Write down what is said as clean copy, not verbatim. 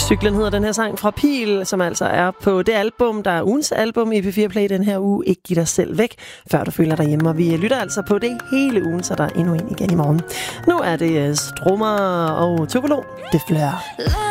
Cyklen hedder den her sang fra Pil, som altså er på det album, der er ugens album i P4 Play den her uge. Ikke giv dig selv væk, før du føler dig hjemme. Og vi lytter altså på det hele ugen, så der er endnu en igen i morgen. Nu er det Stromae og Tupelo. Det flør.